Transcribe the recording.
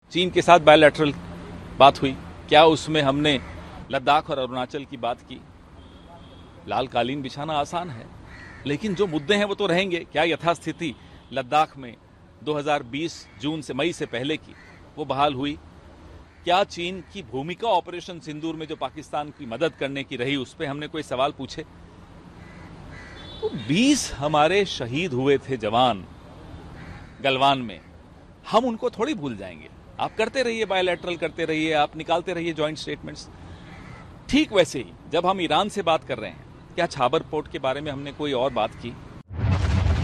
चीन के साथ बायलैटरल बात हुई, क्या उसमें हमने लद्दाख और अरुणाचल की बात की? लाल कालीन बिछाना आसान है, लेकिन जो मुद्दे हैं वो तो रहेंगे। क्या यथास्थिति लद्दाख में 2020 जून से मई से पहले की वो बहाल हुई? क्या चीन की भूमिका ऑपरेशन सिंदूर में जो पाकिस्तान की मदद करने की रही उस पर हमने कोई सवाल पूछे? तो 20 हमारे शहीद हुए थे जवान गलवान में, हम उनको थोड़ी भूल जाएंगे। आप करते रहिए बायलैटरल, करते रहिए, आप निकालते रहिए जॉइंट स्टेटमेंट्स। ठीक वैसे ही जब हम ईरान से बात कर रहे हैं, क्या छाबर पोर्ट के बारे में हमने कोई और बात की?